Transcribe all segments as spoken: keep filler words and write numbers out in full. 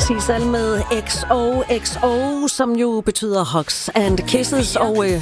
Sisal med X O X O, som jo betyder Hugs and Kisses. Og øh,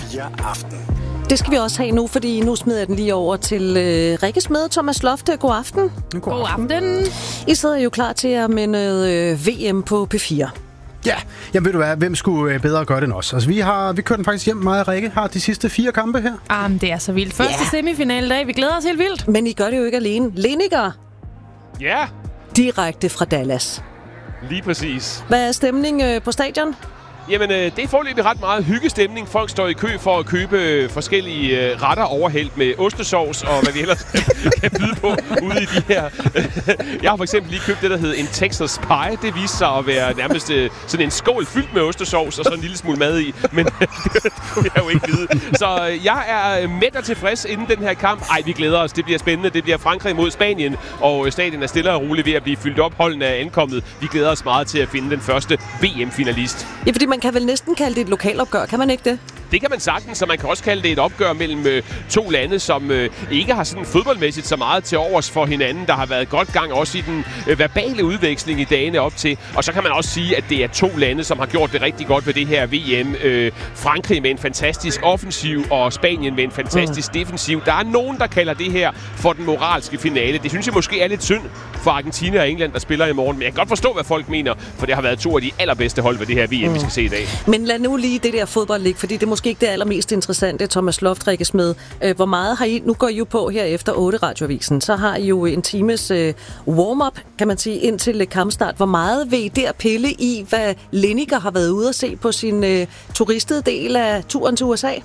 det skal vi også have nu, fordi nu smider jeg den lige over til øh, Rikke Smed, Thomas Lofte. God aften. God aften. I sidder jo klar til at med noget øh, V M på P fire. Ja, jamen ved du hvad, hvem skulle bedre gøre det end os? Altså vi har, vi kører den faktisk hjem meget, Rikke. Har de sidste fire kampe her. Ah, men det er så vildt. Første yeah. semifinale dag, vi glæder os helt vildt. Men I gør det jo ikke alene. Lineker. Ja. Direkte fra Dallas. Lige præcis. Hvad er stemningen øh, på stadion? Jamen, øh, det er foreløbig ret meget hyggestemning. Folk står i kø for at købe øh, forskellige øh, retter overhældt med ostesauce og hvad vi ellers kan byde på ude i de her. Jeg har for eksempel lige købt det, der hedder en Texas Pie. Det viste sig at være nærmest øh, sådan en skål fyldt med ostesauce og så en lille smule mad i. Men det kunne jeg jo ikke vide. Så øh, jeg er mæt og tilfreds inden den her kamp. Ej, vi glæder os. Det bliver spændende. Det bliver Frankrig mod Spanien. Og stadion er stille og roligt ved at blive fyldt op. Holdene er ankommet. Vi glæder os meget til at finde den første V M-finalist. Ja, fordi man kan vel næsten kalde det et lokalopgør, kan man ikke det? Det kan man sagtens, så man kan også kalde det et opgør mellem øh, to lande, som øh, ikke har sådan fodboldmæssigt så meget til overs for hinanden. Der har været godt gang også i den øh, verbale udveksling i dagene op til. Og så kan man også sige, at det er to lande, som har gjort det rigtig godt ved det her V M. Øh, Frankrig med en fantastisk offensiv, og Spanien med en fantastisk mm. defensiv. Der er nogen, der kalder det her for den moralske finale. Det synes jeg måske er lidt synd for Argentina og England, der spiller i morgen. Men jeg kan godt forstå, hvad folk mener, for det har været to af de allerbedste hold ved det her V M, mm. vi skal se i dag. Men lad nu lige det der fodbold ligge, fordi det måske ikke det allermest interessante, Thomas Loft, Rikke Smed. Hvor meget har I, nu går I jo på her efter otte radioavisen, så har I jo en times uh, warm-up, kan man sige, indtil kampstart. Hvor meget vil I der pille i, hvad Lineker har været ude at se på sin uh, turistede del af turen til U S A?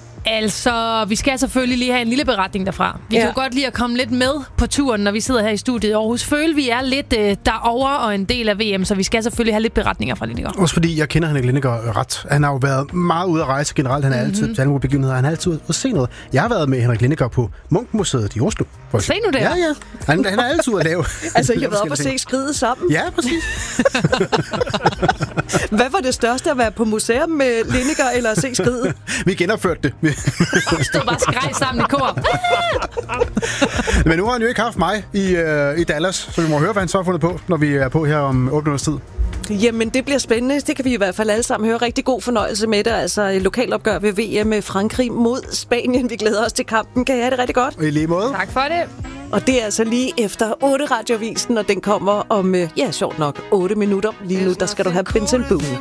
Altså, vi skal selvfølgelig lige have en lille beretning derfra. Vi ja. kan godt lide at komme lidt med på turen, når vi sidder her i studiet i Aarhus. Føler vi er lidt øh, derovre og en del af V M, så vi skal selvfølgelig have lidt beretninger fra Lineker. Også fordi jeg kender Henrik Lineker ret. Han har jo været meget ude at rejse generelt. Han er mm-hmm. altid til alle begivenheder. Han er altid ude at se noget. Jeg har været med Henrik Lineker på Munch-museet i Oslo. Se nu det. Ja, ja. Han, han er altid ude at lave. Altså, I har været op og se Skridet sammen? Ja, præcis. Hvad var det største at være på museum med Lineker eller at se Skridet? Vi genopførte det. Vi stod bare skreg sammen i kor. Men nu har han jo ikke haft mig i, øh, i Dallas, så vi må høre, hvad han så har fundet på, når vi er på her om otte minutters tid. Jamen, det bliver spændende. Det kan vi i hvert fald alle sammen høre. Rigtig god fornøjelse med det. Altså, lokalopgør ved V M med Frankrig mod Spanien. Vi glæder os til kampen. Kan I have det rigtig godt? I lige måde. Tak for det. Og det er altså lige efter otte radioavisen, og den kommer om, ja, sjovt nok, otte minutter. Lige nu, der skal du have Benson Boone.